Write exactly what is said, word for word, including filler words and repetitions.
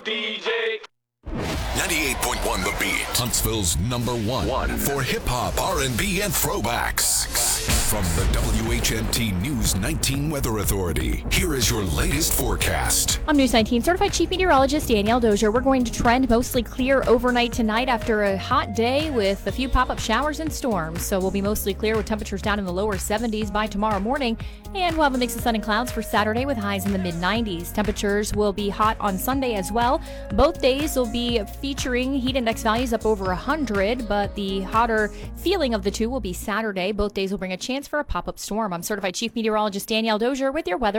D J. ninety-eight point one The Beat. Huntsville's number one, one. for hip-hop, R and B, and throwbacks. From the W H N T News nineteen Weather Authority, here is your latest forecast. I'm News nineteen Certified Chief Meteorologist Danielle Dozier. We're going to trend mostly clear overnight tonight after a hot day with a few pop-up showers and storms. So we'll be mostly clear with temperatures down in the lower seventies by tomorrow morning. And we'll have a mix of sun and clouds for Saturday with highs in the mid nineties. Temperatures will be hot on Sunday as well. Both days will be featuring heat index values up over one hundred, but the hotter feeling of the two will be Saturday. Both days will bring a chance for a pop-up storm. I'm Certified Chief Meteorologist Danielle Dozier with your weather.